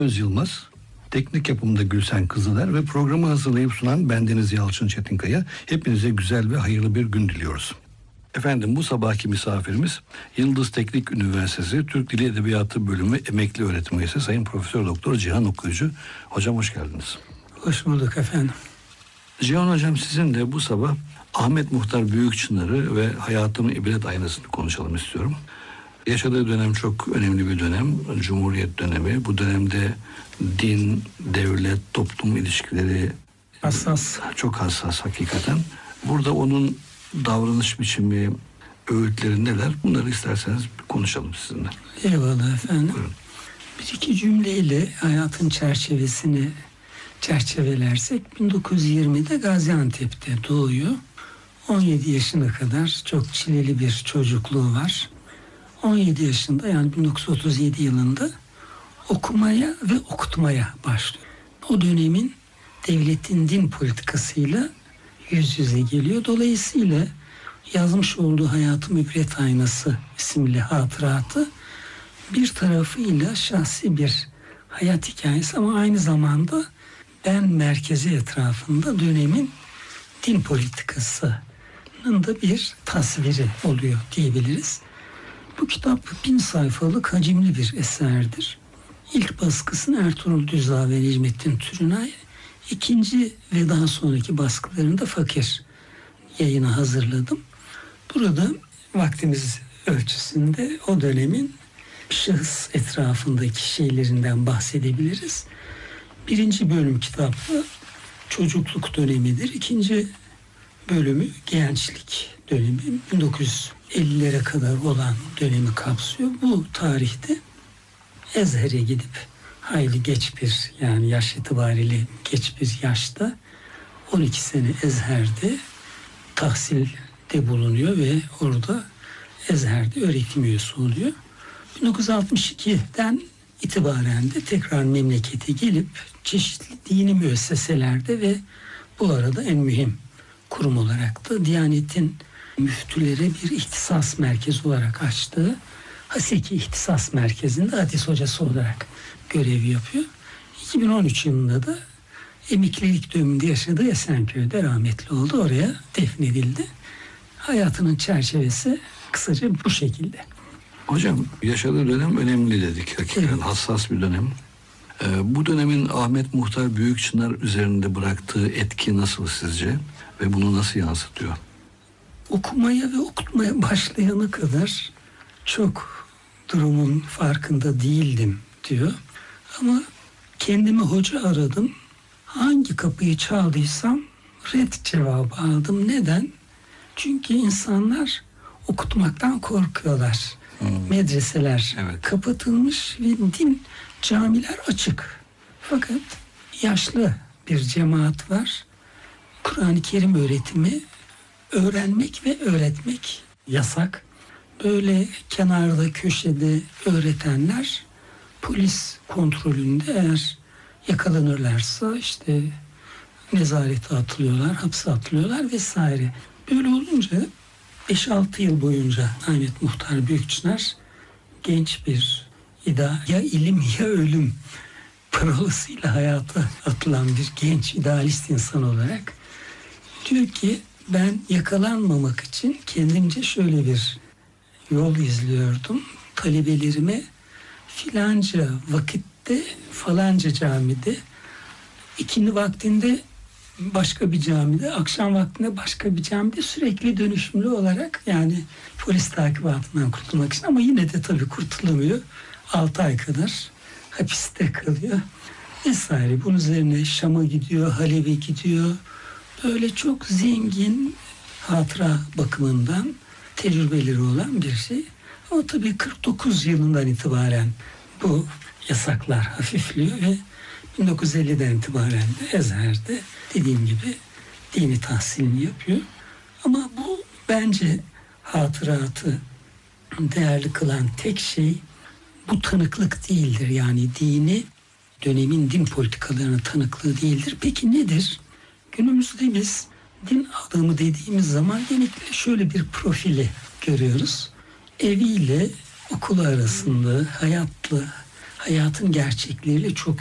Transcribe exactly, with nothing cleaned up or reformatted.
Öz Yılmaz, teknik yapımında Gülsen Kızıler ve programı hazırlayıp sunan bendeniz Yalçın Çetinkaya. Hepinize güzel ve hayırlı bir gün diliyoruz. Efendim, bu sabahki misafirimiz Yıldız Teknik Üniversitesi Türk Dili Edebiyatı Bölümü Emekli Öğretim Üyesi Sayın Profesör Doktor Cihan Okuyucu. Hocam hoş geldiniz. Hoş bulduk efendim. Cihan Hocam, sizin de bu sabah Ahmet Muhtar Büyükçınar'ı ve hayatının ibret aynasını konuşalım istiyorum. Yaşadığı dönem çok önemli bir dönem. Cumhuriyet dönemi. Bu dönemde din, devlet, toplum ilişkileri hassas. Çok hassas hakikaten. Burada onun davranış biçimi, öğütleri neler? Bunları isterseniz konuşalım sizinle. Eyvallah efendim. Buyurun. Bir iki cümleyle hayatın çerçevesini çerçevelersek bin dokuz yüz yirmide Gaziantep'te doğuyor. on yedi yaşına kadar çok çileli bir çocukluğu var. on yedi yaşında, yani bin dokuz yüz otuz yedi yılında okumaya ve okutmaya başlıyor. O dönemin devletin din politikasıyla yüz yüze geliyor. Dolayısıyla yazmış olduğu Hayatım İbret Aynası isimli hatıratı bir tarafıyla şahsi bir hayat hikayesi ama aynı zamanda ben merkezi etrafında dönemin din politikasının da bir tasviri oluyor diyebiliriz. Bu kitap bin sayfalık hacimli bir eserdir. İlk baskısını Ertuğrul Düzdağ ve Necmettin Türünay, ikinci ve daha sonraki baskılarında Fakir yayına hazırladım. Burada vaktimiz ölçüsünde o dönemin şahıs etrafındaki şeylerinden bahsedebiliriz. Birinci bölüm kitapta çocukluk dönemidir. İkinci bölümü gençlik dönemi, bin dokuz yüz ellilere kadar olan dönemi kapsıyor. Bu tarihte Ezher'e gidip hayli geç bir, yani yaş itibariyle geç bir yaşta on iki sene Ezher'de tahsilde bulunuyor ve orada Ezher'de öğretim üyesi oluyor. bin dokuz yüz altmış ikiden itibaren de tekrar memlekete gelip çeşitli dini müesseselerde ve bu arada en mühim kurum olarak da Diyanet'in müftülere bir ihtisas merkezi olarak açtığı Haseki İhtisas Merkezi'nde hadis hocası olarak görev yapıyor. iki bin on üç yılında da emeklilik döneminde yaşadığı Esenköy'de rahmetli oldu. Oraya defnedildi. Hayatının çerçevesi kısaca bu şekilde. Hocam, yaşadığı dönem önemli dedik. Hakikaten evet. Hassas bir dönem. Ee, bu dönemin Ahmet Muhtar Büyükçınar üzerinde bıraktığı etki nasıl sizce? Ve bunu nasıl yansıtıyor? Okumaya ve okutmaya başlayana kadar çok durumun farkında değildim diyor. Ama kendimi hoca aradım. Hangi kapıyı çaldıysam red cevabı aldım. Neden? Çünkü insanlar okutmaktan korkuyorlar. Hmm. Medreseler evet. kapatılmış ve din, camiler açık. Fakat yaşlı bir cemaat var. Kur'an-ı Kerim öğretimi, öğrenmek ve öğretmek yasak. Böyle kenarda, köşede öğretenler polis kontrolünde eğer yakalanırlarsa işte nezarete atılıyorlar, hapse atılıyorlar vesaire. Böyle olunca beş altı yıl boyunca Ahmet Muhtar Büyükçınar genç bir ida, ya ilim ya ölüm parolasıyla hayata atılan bir genç idealist insan olarak diyor ki ben yakalanmamak için kendimce şöyle bir yol izliyordum. Talebelerime filanca vakitte falanca camide, ikindi vaktinde başka bir camide, akşam vaktinde başka bir camide sürekli dönüşümlü olarak, yani polis takibatından kurtulmak için, ama yine de tabii kurtulamıyor. altı ay kadar hapiste kalıyor vesaire. Bunun üzerine Şam'a gidiyor, Halep'e gidiyor. Böyle çok zengin hatıra bakımından tecrübeleri olan bir şey. Ama tabii kırk dokuz yılından itibaren bu yasaklar hafifliyor ve bin dokuz yüz elliden itibaren de Ezher'de dediğim gibi dini tahsilini yapıyor. Ama bu bence hatıratı değerli kılan tek şey bu tanıklık değildir. Yani dini, dönemin din politikalarına tanıklığı değildir. Peki nedir? Günümüzde biz din adamı dediğimiz zaman genellikle şöyle bir profili görüyoruz. Eviyle okulu arasında hayatla hayatın gerçekleriyle çok